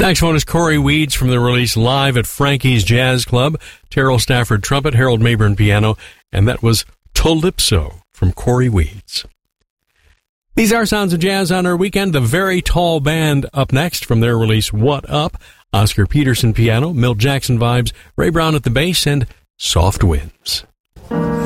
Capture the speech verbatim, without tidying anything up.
Next one is Corey Weeds from the release Live at Frankie's Jazz Club. Terrell Stafford trumpet, Harold Mayburn piano, and that was Calypso from Corey Weeds. These are Sounds of Jazz on our weekend. The Very Tall Band up next from their release What Up. Oscar Peterson piano, Milt Jackson vibes, Ray Brown at the bass, and Soft Winds.